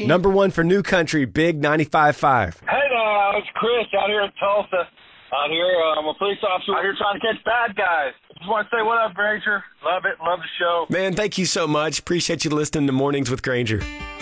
Number one for New Country, Big 95.5. Hey there, it's Chris out here in Tulsa. Out here, I'm a police officer out here trying to catch bad guys. Just want to say what up, Granger. Love it. Love the show. Man, thank you so much. Appreciate you listening to Mornings with Granger.